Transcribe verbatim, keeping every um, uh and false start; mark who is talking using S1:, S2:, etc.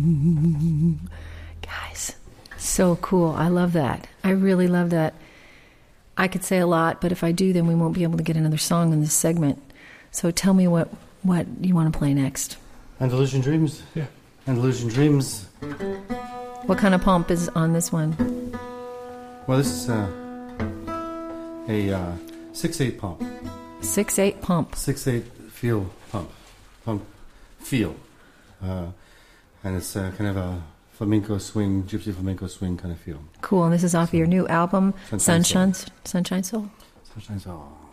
S1: Guys, so cool. I love that. I really love that. I could say a lot, but if I do, then we won't be able to get another song in this segment. So tell me what, what you want to play next.
S2: Andalusian Dreams.
S3: Yeah.
S2: Andalusian Dreams.
S1: What kind of pump is on this one?
S2: Well, this is uh, a uh, six eight pump.
S1: six eight pump.
S2: six eight feel pump. Pump feel. Uh, and it's uh, kind of a flamenco swing, gypsy flamenco swing kind of feel.
S1: Cool. And this is off of your new album,
S2: Sunshine
S1: Sunshine
S2: Soul.
S1: Sunshine Soul.
S2: Sunshine Soul.